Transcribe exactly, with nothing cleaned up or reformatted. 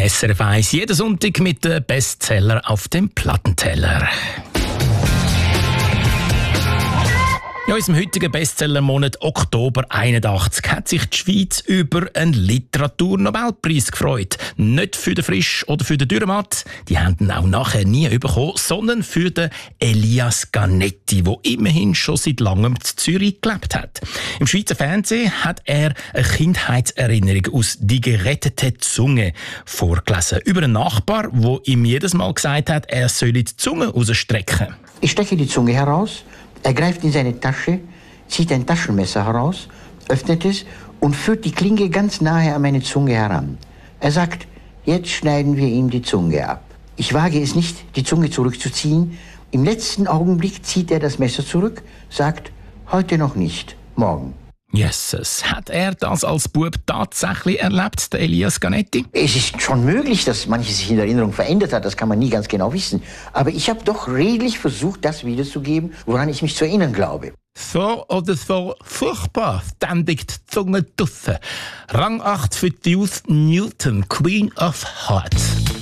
S R F eins, jeden Sonntag mit den Bestseller auf dem Plattenteller. Ja, in unserem heutigen Bestsellermonat Oktober einundachtzig hat sich die Schweiz über einen Literaturnobelpreis gefreut. Nicht für den Frisch oder für den Dürrematt, die haben ihn auch nachher nie bekommen, sondern für den Elias Canetti, der immerhin schon seit langem in Zürich gelebt hat. Im Schweizer Fernsehen hat er eine Kindheitserinnerung aus «Die gerettete Zunge» vorgelesen. Über einen Nachbar, der ihm jedes Mal gesagt hat, er solle die Zunge rausstrecken. Ich stecke die Zunge heraus. Er greift in seine Tasche, zieht ein Taschenmesser heraus, öffnet es und führt die Klinge ganz nahe an meine Zunge heran. Er sagt, jetzt schneiden wir ihm die Zunge ab. Ich wage es nicht, die Zunge zurückzuziehen. Im letzten Augenblick zieht er das Messer zurück, sagt, heute noch nicht, morgen. Jesus, hat er das als Bub tatsächlich erlebt, der Elias Canetti? Es ist schon möglich, dass manches sich in der Erinnerung verändert hat, das kann man nie ganz genau wissen. Aber ich habe doch redlich versucht, das wiederzugeben, woran ich mich zu erinnern glaube. So oder so furchtbar, ständig die Zunge draussen. Rang acht für Deuce Newton, Queen of Hearts.